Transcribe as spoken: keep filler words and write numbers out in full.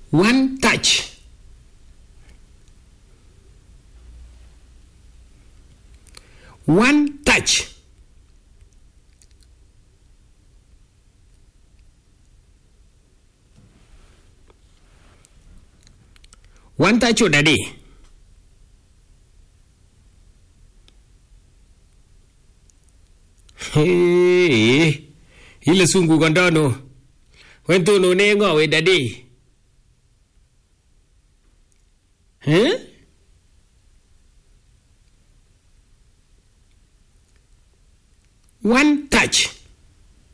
One touch. One touch. One touch daddy. Hey, ile sungu kondono. Wento no nengo we daddy. Huh? One touch.